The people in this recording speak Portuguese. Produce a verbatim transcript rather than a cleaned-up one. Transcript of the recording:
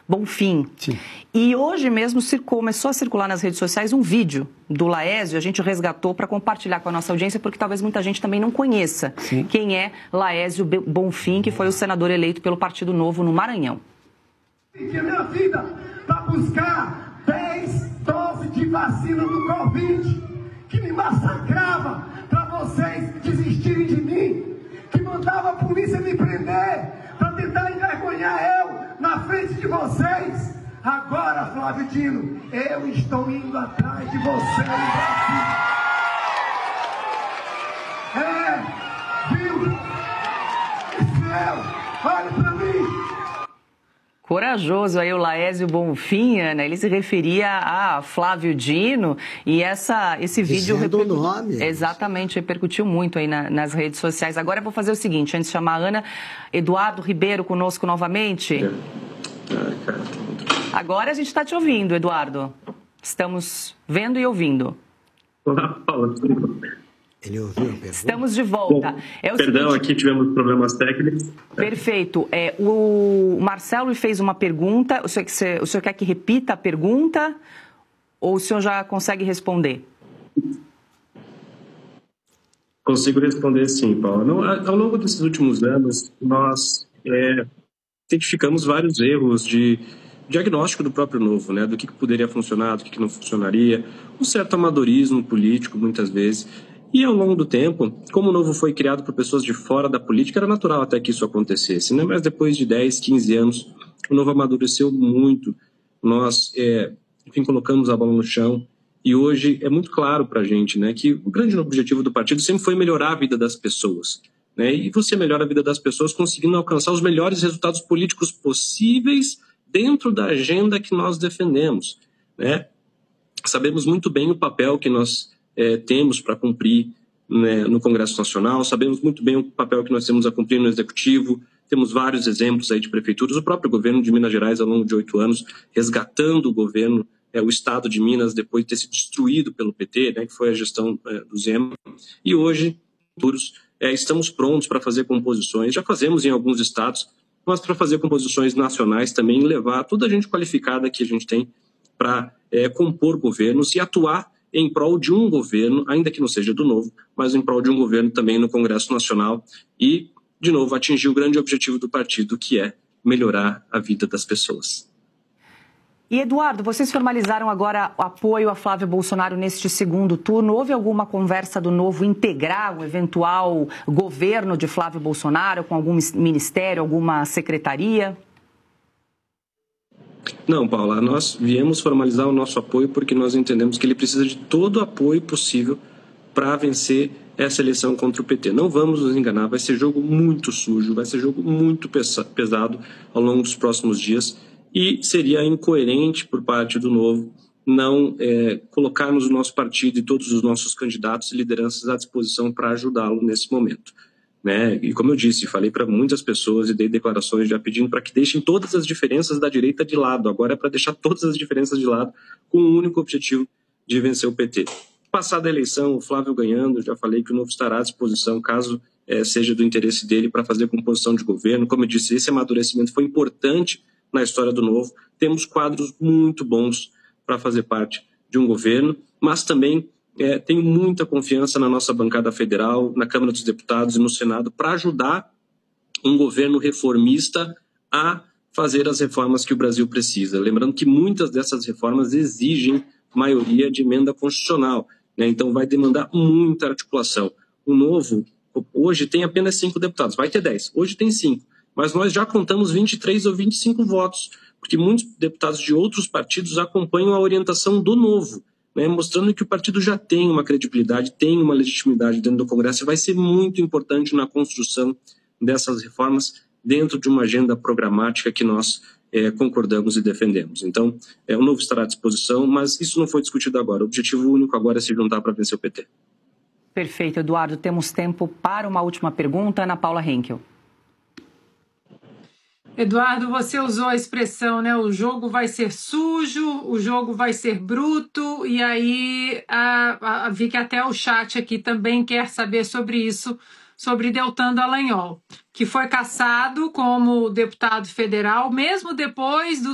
Bonfim. Sim. E hoje mesmo começou a circular nas redes sociais um vídeo do Laézio, a gente resgatou para compartilhar com a nossa audiência, porque talvez muita gente também não conheça Sim. quem é Laézio Bonfim, que foi o senador eleito pelo Partido Novo no Maranhão. Que a minha vida para buscar dez doses de vacina do Covid, que me massacrava para vocês desistirem de mim, que mandava a polícia me prender para tentar envergonhar eu na frente de vocês. Agora, Flávio Dino, eu estou indo atrás de vocês. É, viu? Céu, olha para mim. Corajoso aí o Laézio Bonfim, né? Ele se referia a Flávio Dino e essa, esse vídeo... Dizendo repercu... o nome. Exatamente, repercutiu muito aí na, nas redes sociais. Agora eu vou fazer o seguinte, antes de chamar a Ana, Eduardo Ribeiro conosco novamente. Agora a gente está te ouvindo, Eduardo. Estamos vendo e ouvindo. Olá, Paula. Ele ouviu a pergunta? Estamos de volta. Bom, é o perdão, seguinte... aqui tivemos problemas técnicos. Perfeito. É, o Marcelo fez uma pergunta. O senhor, o senhor quer que repita a pergunta ou o senhor já consegue responder? Consigo responder sim, Paula. No, ao longo desses últimos anos, nós é, identificamos vários erros de diagnóstico do próprio Novo, né? Do que, que poderia funcionar, do que, que não funcionaria, um certo amadorismo político, muitas vezes. E ao longo do tempo, como o Novo foi criado por pessoas de fora da política, era natural até que isso acontecesse, né? Mas depois de dez, quinze anos, o Novo amadureceu muito. Nós, é, enfim, colocamos a bola no chão. E hoje é muito claro para a gente, né, que o grande objetivo do partido sempre foi melhorar a vida das pessoas, né? E você melhora a vida das pessoas conseguindo alcançar os melhores resultados políticos possíveis dentro da agenda que nós defendemos, né? Sabemos muito bem o papel que nós é, temos para cumprir, né, no Congresso Nacional, sabemos muito bem o papel que nós temos a cumprir no Executivo. Temos vários exemplos aí de prefeituras, o próprio governo de Minas Gerais ao longo de oito anos, resgatando o governo, é, o estado de Minas, depois de ter sido destruído pelo P T, né, que foi a gestão é, do Zema. E hoje, futuros, é, estamos prontos para fazer composições, já fazemos em alguns estados, mas para fazer composições nacionais também, levar toda a gente qualificada que a gente tem para é, compor governos e atuar em prol de um governo, ainda que não seja do Novo, mas em prol de um governo também no Congresso Nacional e, de novo, atingir o grande objetivo do partido, que é melhorar a vida das pessoas. E, Eduardo, vocês formalizaram agora o apoio a Flávio Bolsonaro neste segundo turno. Houve alguma conversa do Novo integrar o eventual governo de Flávio Bolsonaro com algum ministério, alguma secretaria? Não, Paula, nós viemos formalizar o nosso apoio porque nós entendemos que ele precisa de todo o apoio possível para vencer essa eleição contra o P T. Não vamos nos enganar, vai ser jogo muito sujo, vai ser jogo muito pesado ao longo dos próximos dias e seria incoerente por parte do Novo não é, colocarmos o nosso partido e todos os nossos candidatos e lideranças à disposição para ajudá-lo nesse momento. Né? E como eu disse, falei para muitas pessoas e dei declarações já pedindo para que deixem todas as diferenças da direita de lado. Agora é para deixar todas as diferenças de lado com o único objetivo de vencer o P T. Passada a eleição, o Flávio ganhando, já falei que o Novo estará à disposição, caso é, seja do interesse dele, para fazer composição de governo. Como eu disse, esse amadurecimento foi importante na história do Novo. Temos quadros muito bons para fazer parte de um governo, mas também é, tenho muita confiança na nossa bancada federal, na Câmara dos Deputados e no Senado, para ajudar um governo reformista a fazer as reformas que o Brasil precisa. Lembrando que muitas dessas reformas exigem maioria de emenda constitucional, né? Então vai demandar muita articulação. O Novo, hoje tem apenas cinco deputados, vai ter dez, hoje tem cinco, mas nós já contamos vinte e três ou vinte e cinco votos, porque muitos deputados de outros partidos acompanham a orientação do Novo, né? Mostrando que o partido já tem uma credibilidade, tem uma legitimidade dentro do Congresso e vai ser muito importante na construção dessas reformas dentro de uma agenda programática que nós é, concordamos e defendemos. Então, é, o Novo estará à disposição, mas isso não foi discutido agora. O objetivo único agora é se juntar para vencer o P T. Perfeito, Eduardo. Temos tempo para uma última pergunta. Ana Paula Henkel. Eduardo, você usou a expressão, né? O jogo vai ser sujo, o jogo vai ser bruto, e aí a, a, vi que até o chat aqui também quer saber sobre isso, sobre Deltan Dallagnol, que foi cassado como deputado federal, mesmo depois do